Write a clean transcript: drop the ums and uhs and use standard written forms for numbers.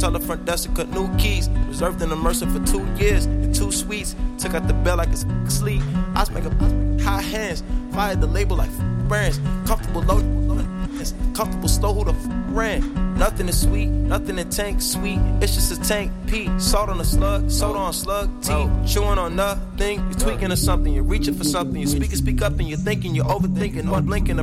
tell the front desk to cut new keys. Reserved in the Mercer for 2 years and 2 suites. Took out the bell like it's sleep. I was making high hands. Fired the label like brands. Comfortable low, comfortable slow. Who the ran? Nothing is sweet, nothing in tank sweet. It's just a tank P. Salt on a slug, soda on slug T. Chewing on nothing. You're tweaking or something. You're reaching for something. You speak up and you're thinking. You're overthinking. No blinking.